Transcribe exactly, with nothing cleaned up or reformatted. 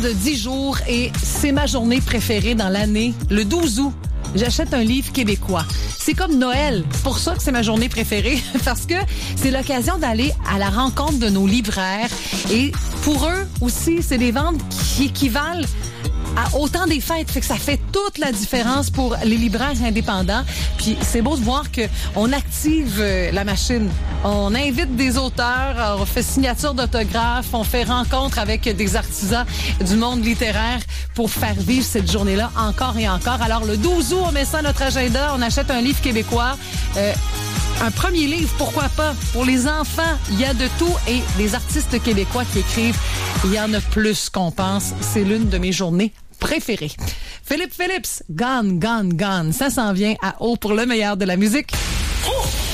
de dix jours et c'est ma journée préférée dans l'année, le douze août. J'achète un livre québécois. C'est comme Noël. C'est pour ça que c'est ma journée préférée, parce que c'est l'occasion d'aller à la rencontre de nos libraires. Et pour eux aussi, c'est des ventes qui équivalent à autant des fêtes. Fait que ça fait toute la différence pour les libraires indépendants. Puis c'est beau de voir que on active euh, la machine. On invite des auteurs, on fait signature d'autographes, on fait rencontre avec des artisans du monde littéraire pour faire vivre cette journée-là encore et encore. Alors le douze août, on met ça à notre agenda, on achète un livre québécois. Euh, Un premier livre, pourquoi pas? Pour les enfants, il y a de tout. Et les artistes québécois qui écrivent, il y en a plus qu'on pense. C'est l'une de mes journées préférées. Philippe Phillips, Gone, Gone, Gone. Ça s'en vient à haut pour le meilleur de la musique.